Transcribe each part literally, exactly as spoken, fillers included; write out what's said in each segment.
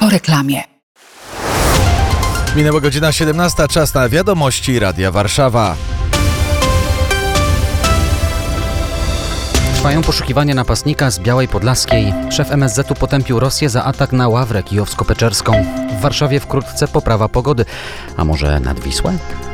po reklamie. Minęła godzina siedemnasta, czas na wiadomości Radia Warszawa. Trwają poszukiwania napastnika z Białej Podlaskiej. Szef M S Z-u potępił Rosję za atak na Ławrę kijowsko-peczerską. W Warszawie wkrótce poprawa pogody. A może nad Wisłę?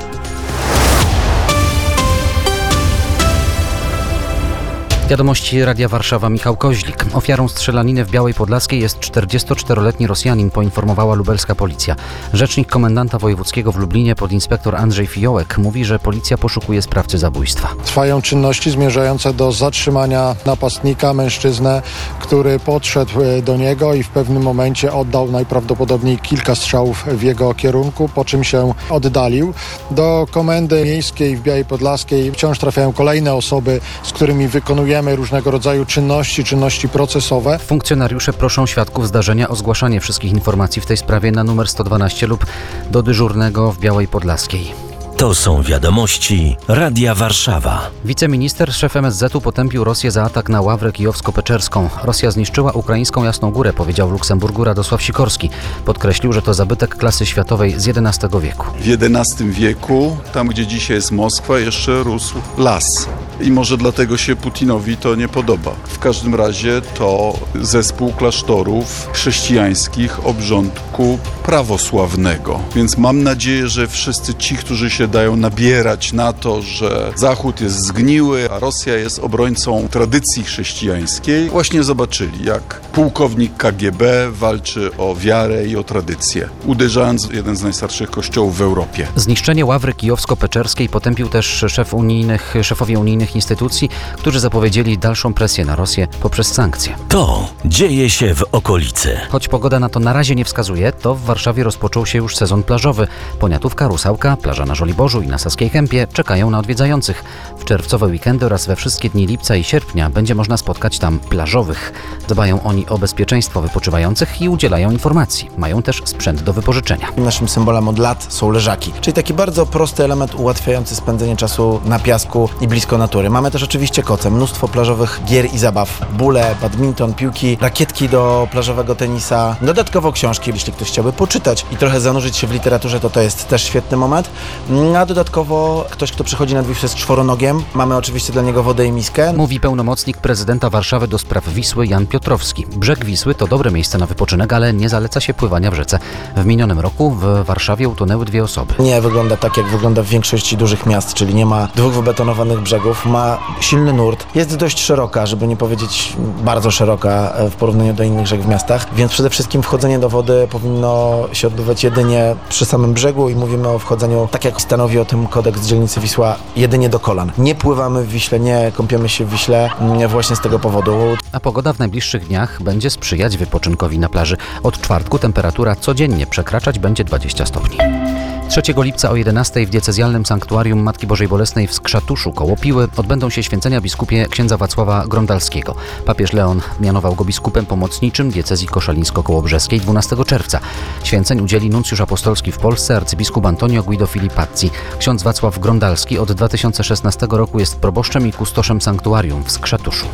Wiadomości Radia Warszawa, Michał Koźlik. Ofiarą strzelaniny w Białej Podlaskiej jest czterdziestoczteroletni Rosjanin, poinformowała lubelska policja. Rzecznik komendanta wojewódzkiego w Lublinie, podinspektor Andrzej Fiołek, mówi, że policja poszukuje sprawcy zabójstwa. Trwają czynności zmierzające do zatrzymania napastnika, mężczyznę, który podszedł do niego i w pewnym momencie oddał najprawdopodobniej kilka strzałów w jego kierunku, po czym się oddalił. Do komendy miejskiej w Białej Podlaskiej wciąż trafiają kolejne osoby, z którymi wykonujemy różnego rodzaju czynności, czynności procesowe. Funkcjonariusze proszą świadków zdarzenia o zgłaszanie wszystkich informacji w tej sprawie na numer sto dwanaście lub do dyżurnego w Białej Podlaskiej. To są wiadomości Radia Warszawa. Wiceminister, szef M S Z-u potępił Rosję za atak na Ławrę kijowsko-peczerską. Rosja zniszczyła ukraińską Jasną Górę, powiedział w Luksemburgu Radosław Sikorski. Podkreślił, że to zabytek klasy światowej z jedenastego wieku. W jedenastym wieku, tam gdzie dzisiaj jest Moskwa, jeszcze rósł las. I może dlatego się Putinowi to nie podoba. W każdym razie to zespół klasztorów chrześcijańskich obrządku prawosławnego. Więc mam nadzieję, że wszyscy ci, którzy się dają nabierać na to, że Zachód jest zgniły, a Rosja jest obrońcą tradycji chrześcijańskiej, właśnie zobaczyli, jak pułkownik K G B walczy o wiarę i o tradycję, uderzając w jeden z najstarszych kościołów w Europie. Zniszczenie Ławry kijowsko-peczerskiej potępił też szef unijnych, szefowie unijnych instytucji, którzy zapowiedzieli dalszą presję na Rosję poprzez sankcje. To dzieje się w okolicy. Choć pogoda na to na razie nie wskazuje, to w Warszawie rozpoczął się już sezon plażowy. Poniatówka, Rusałka, plaża na Żoliborzu i na Saskiej Kępie czekają na odwiedzających. W czerwcowe weekendy oraz we wszystkie dni lipca i sierpnia będzie można spotkać tam plażowych. Dbają oni o bezpieczeństwo wypoczywających i udzielają informacji. Mają też sprzęt do wypożyczenia. Naszym symbolem od lat są leżaki, czyli taki bardzo prosty element ułatwiający spędzenie czasu na piasku i blisko natury. Mamy też oczywiście koce, mnóstwo plażowych gier i zabaw, bóle, badminton, piłki, rakietki do plażowego tenisa, dodatkowo książki, jeśli ktoś chciałby poczytać i trochę zanurzyć się w literaturze, to to jest też świetny moment. A dodatkowo ktoś, kto przychodzi nad Wisłę z czworonogiem, mamy oczywiście dla niego wodę i miskę. Mówi pełnomocnik prezydenta Warszawy do spraw Wisły Jan Piotrowski. Brzeg Wisły to dobre miejsce na wypoczynek, ale nie zaleca się pływania w rzece. W minionym roku w Warszawie utonęły dwie osoby. Nie wygląda tak, jak wygląda w większości dużych miast, czyli nie ma dwóch wybetonowanych brzegów, ma silny nurt, jest dość szeroka, żeby nie powiedzieć bardzo szeroka w porównaniu do innych rzek w miastach, więc przede wszystkim wchodzenie do wody powinno się odbywać jedynie przy samym brzegu i mówimy o wchodzeniu, tak jak stanowi o tym kodeks dzielnicy Wisła, jedynie do kolan. Nie pływamy w Wiśle, nie kąpiemy się w Wiśle właśnie z tego powodu. A pogoda w najbliższych dniach będzie sprzyjać wypoczynkowi na plaży. Od czwartku temperatura codziennie przekraczać będzie dwadzieścia stopni. trzeciego lipca o jedenastej w diecezjalnym sanktuarium Matki Bożej Bolesnej w Skrzatuszu koło Piły odbędą się święcenia biskupie księdza Wacława Grondalskiego. Papież Leon mianował go biskupem pomocniczym diecezji koszalińsko-kołobrzeskiej dwunastego czerwca. Święceń udzieli nuncjusz apostolski w Polsce arcybiskup Antonio Guido Filipazzi. Ksiądz Wacław Grondalski od dwa tysiące szesnastego roku jest proboszczem i kustoszem sanktuarium w Skrzatuszu.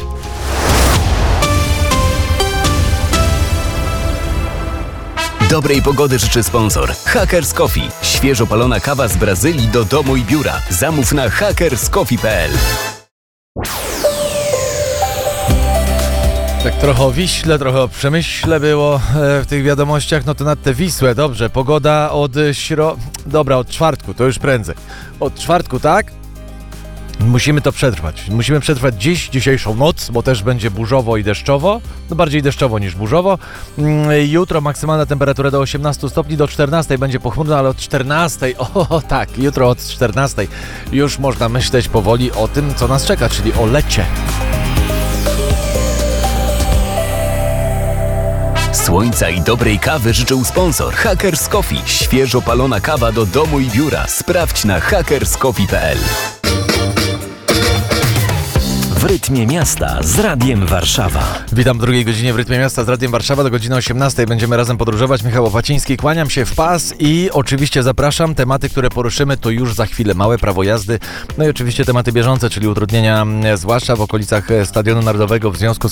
Dobrej pogody życzy sponsor Hackers Coffee. Świeżo palona kawa z Brazylii do domu i biura. Zamów na hackers coffee kropka p l. Tak trochę o Wiśle, trochę o Przemyśle było w tych wiadomościach, no to nad tę Wisłę, dobrze, pogoda od śro... Dobra, od czwartku, to już prędzej. Od czwartku, tak? Musimy to przetrwać. Musimy przetrwać dziś, dzisiejszą noc, bo też będzie burzowo i deszczowo. No bardziej deszczowo niż burzowo. Jutro maksymalna temperatura do osiemnastu stopni, do czternastej będzie pochmurno, ale od czternastej, o tak, jutro od czternastej już można myśleć powoli o tym, co nas czeka, czyli o lecie. Słońca i dobrej kawy życzył sponsor Hackers Coffee. Świeżo palona kawa do domu i biura. Sprawdź na hackers coffee kropka p l. W rytmie miasta z Radiem Warszawa. Witam w drugiej godzinie w rytmie miasta z Radiem Warszawa. Do godziny osiemnastej będziemy razem podróżować. Michał Opaciński, kłaniam się w pas i oczywiście zapraszam. Tematy, które poruszymy, to już za chwilę małe prawo jazdy. No i oczywiście tematy bieżące, czyli utrudnienia, zwłaszcza w okolicach Stadionu Narodowego w związku z